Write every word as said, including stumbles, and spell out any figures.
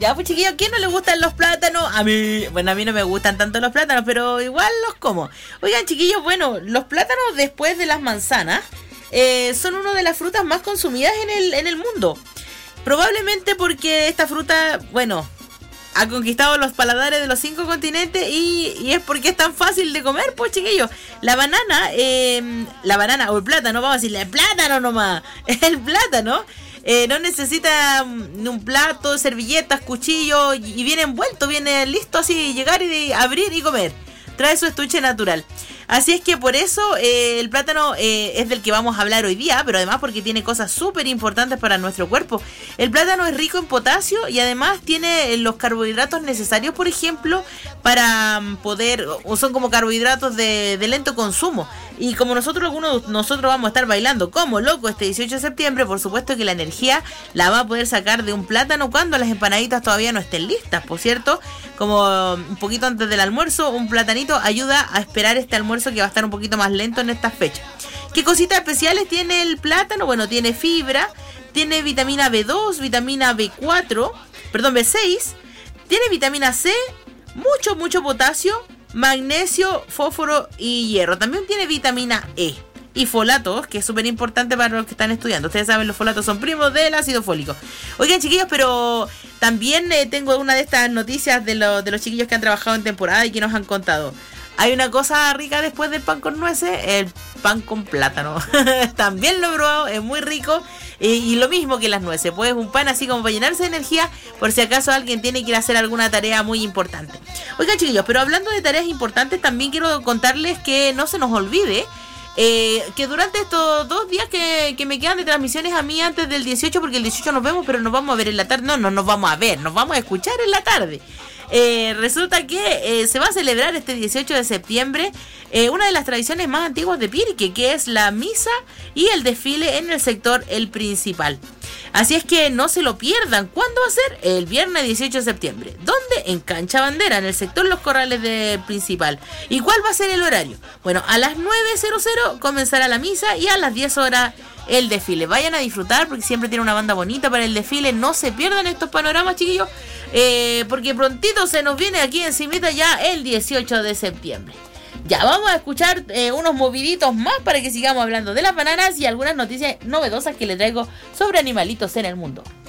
Ya, pues chiquillos, ¿quién no le gustan los plátanos? A mí, bueno, a mí no me gustan tanto los plátanos, pero igual los como. Oigan, chiquillos, bueno, los plátanos después de las manzanas eh, son una de las frutas más consumidas en el, en el mundo. Probablemente porque esta fruta, bueno, ha conquistado los paladares de los cinco continentes y, y es porque es tan fácil de comer, pues chiquillos. La banana, eh, la banana o el plátano, vamos a decirle, el plátano nomás, el plátano. Eh, no necesita um, un plato, servilletas, cuchillo y, y viene envuelto, viene listo así, llegar y de abrir y comer. Trae su estuche natural. Así es que por eso eh, el plátano eh, es del que vamos a hablar hoy día, pero además porque tiene cosas súper importantes para nuestro cuerpo. El plátano es rico en potasio y además tiene los carbohidratos necesarios, por ejemplo, para um, poder, o son como carbohidratos de, de lento consumo. Y como nosotros algunos nosotros vamos a estar bailando como loco este dieciocho de septiembre, por supuesto que la energía la va a poder sacar de un plátano cuando las empanaditas todavía no estén listas, por cierto, como un poquito antes del almuerzo, un platanito ayuda a esperar este almuerzo que va a estar un poquito más lento en estas fechas. ¿Qué cositas especiales tiene el plátano? Bueno, tiene fibra, tiene vitamina B dos, vitamina B cuatro, perdón, B seis, tiene vitamina C, mucho, mucho potasio, magnesio, fósforo y hierro. También tiene vitamina E y folatos, que es súper importante para los que están estudiando. Ustedes saben, los folatos son primos del ácido fólico. Oigan, chiquillos, pero también eh, tengo una de estas noticias de, lo, de los chiquillos que han trabajado en temporada y que nos han contado. Hay una cosa rica después del pan con nueces, el pan con plátano. También lo he probado, es muy rico. Eh, y lo mismo que las nueces, pues un pan así como para llenarse de energía por si acaso alguien tiene que ir a hacer alguna tarea muy importante. Oigan, chiquillos, pero hablando de tareas importantes, también quiero contarles que no se nos olvide Eh, que durante estos dos días que, que me quedan de transmisiones a mí antes del dieciocho, porque el dieciocho nos vemos, pero nos vamos a ver en la tarde. No, no nos vamos a ver, nos vamos a escuchar en la tarde. Eh, resulta que eh, se va a celebrar este dieciocho de septiembre eh, una de las tradiciones más antiguas de Pirque, que es la misa y el desfile en el sector El Principal. Así es que no se lo pierdan. ¿Cuándo va a ser? El viernes dieciocho de septiembre. ¿Dónde? En Cancha Bandera, en el sector Los Corrales del Principal. ¿Y cuál va a ser el horario? Bueno, a las nueve comenzará la misa y a las diez horas el desfile. Vayan a disfrutar porque siempre tiene una banda bonita para el desfile. No se pierdan estos panoramas, chiquillos, eh, porque prontito se nos viene aquí encimita ya el dieciocho de septiembre. Ya, vamos a escuchar eh, unos moviditos más para que sigamos hablando de las bananas y algunas noticias novedosas que les traigo sobre animalitos en el mundo.